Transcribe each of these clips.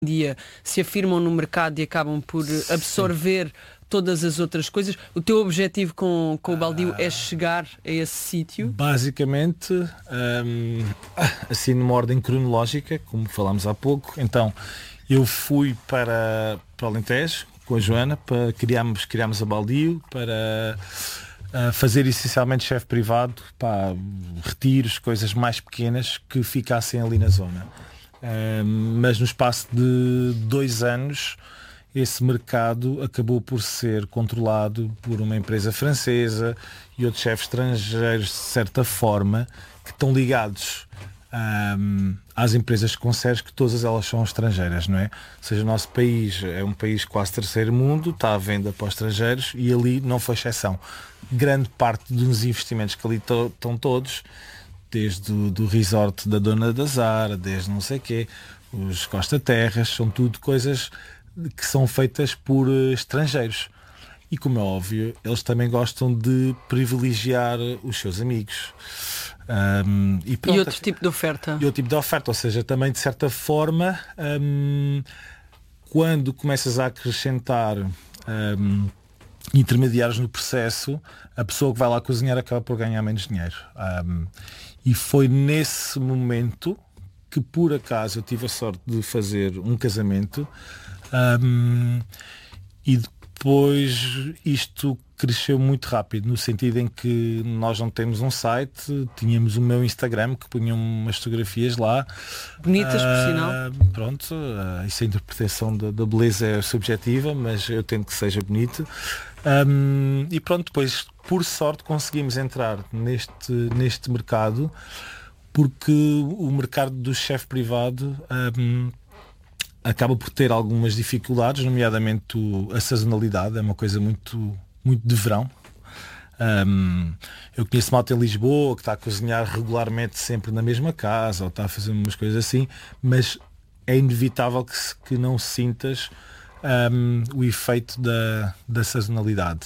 dia se afirmam no mercado e acabam por absorver todas as outras coisas. O teu objetivo com o Baldio é chegar a esse sítio? Basicamente, assim numa ordem cronológica, como falámos há pouco. Então, eu fui para o Alentejo com a Joana para criámos a Baldio para fazer essencialmente chefe privado, para retiros, coisas mais pequenas que ficassem ali na zona. Mas no espaço de 2 anos esse mercado acabou por ser controlado por uma empresa francesa e outros chefes estrangeiros, de certa forma, que estão ligados às empresas de conserjes, que todas elas são estrangeiras, não é? Ou seja, o nosso país é um país quase terceiro mundo, está à venda para os estrangeiros e ali não foi exceção. Grande parte dos investimentos que ali estão todos, desde do resort da Dona da Zara, desde não sei quê, os Costa Terras, são tudo coisas que são feitas por estrangeiros. E como é óbvio, eles também gostam de privilegiar os seus amigos. E outro tipo de oferta. E outro tipo de oferta, ou seja, também de certa forma, quando começas a acrescentar intermediários no processo, a pessoa que vai lá cozinhar acaba por ganhar menos dinheiro. E foi nesse momento que por acaso eu tive a sorte de fazer um casamento, e depois isto cresceu muito rápido, no sentido em que nós não temos um site, tínhamos o meu Instagram que punha umas fotografias lá. Bonitas, por sinal. Pronto, isso a interpretação da beleza é subjetiva, mas eu tento que seja bonito. E pronto, depois por sorte conseguimos entrar neste mercado, porque o mercado do chefe privado acaba por ter algumas dificuldades, nomeadamente a sazonalidade, é uma coisa muito, muito de verão. Eu conheço malta em Lisboa que está a cozinhar regularmente sempre na mesma casa ou está a fazer umas coisas assim, mas é inevitável que não sintas o efeito da sazonalidade.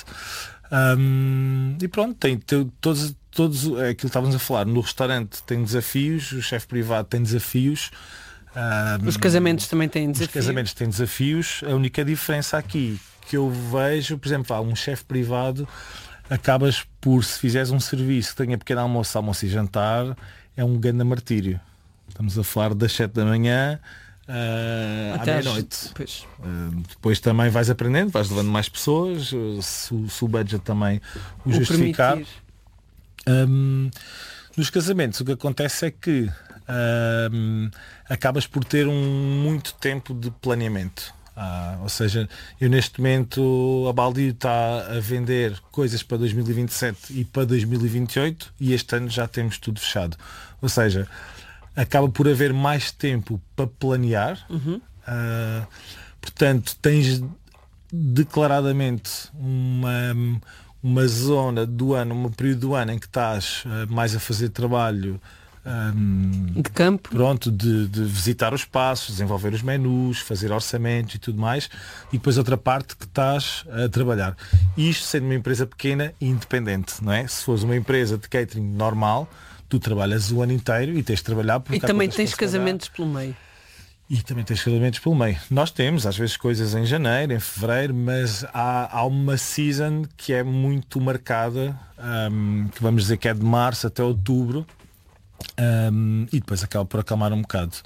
E pronto, tem todos aquilo que estávamos a falar. No restaurante tem desafios, o chefe privado tem desafios. Os casamentos também têm desafios. Os casamentos têm desafios. A única diferença aqui que eu vejo, por exemplo, um chefe privado, acabas por, se fizeres um serviço que tenha pequeno almoço, almoço e jantar, é um grande martírio. Estamos a falar das 7 da manhã à meia-noite. Depois também vais aprendendo, vais levando mais pessoas, se o budget também o justificar. Nos casamentos o que acontece é que acabas por ter muito tempo de planeamento. Ou seja, eu neste momento a Baldio está a vender coisas para 2027 e para 2028 e este ano já temos tudo fechado. Ou seja, acaba por haver mais tempo para planear. Portanto, tens declaradamente uma zona do ano, um período do ano em que estás mais a fazer trabalho de campo, pronto, de visitar os espaços, desenvolver os menus, fazer orçamentos e tudo mais, e depois outra parte que estás a trabalhar. Isto sendo uma empresa pequena e independente, não é? Se fores uma empresa de catering normal, tu trabalhas o ano inteiro e tens de trabalhar porque e também tens casamentos pelo meio. E também tens casamentos pelo meio. Nós temos, às vezes, coisas em janeiro, em fevereiro, mas há uma season que é muito marcada, que vamos dizer que é de março até outubro, e depois acaba por acalmar um bocado.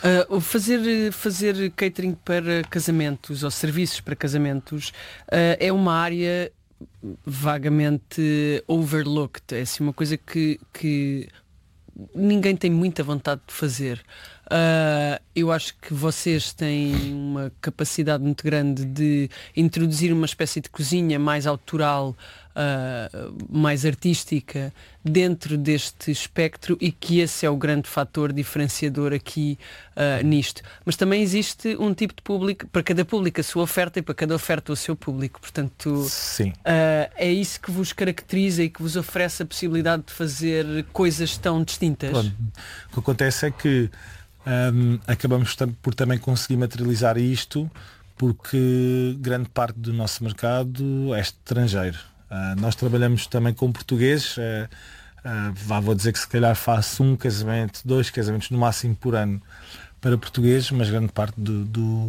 Fazer catering para casamentos ou serviços para casamentos é uma área vagamente overlooked. É assim uma coisa que ninguém tem muita vontade de fazer. Eu acho que vocês têm uma capacidade muito grande de introduzir uma espécie de cozinha mais autoral, mais artística dentro deste espectro, e que esse é o grande fator diferenciador aqui nisto. Mas também existe um tipo de público, para cada público a sua oferta e para cada oferta o seu público. Portanto, sim. É isso que vos caracteriza e que vos oferece a possibilidade de fazer coisas tão distintas. Pronto. O que acontece é que acabamos por também conseguir materializar isto porque grande parte do nosso mercado é estrangeiro. Nós trabalhamos também com portugueses. Vou dizer que se calhar faço um casamento, 2 casamentos no máximo por ano para portugueses, mas grande parte